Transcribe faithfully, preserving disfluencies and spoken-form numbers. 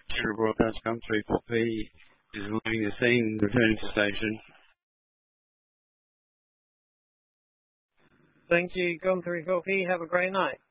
General Broadcast Com three four P is leaving the scene, returning to station. Thank you, Com three four P. Have a great night.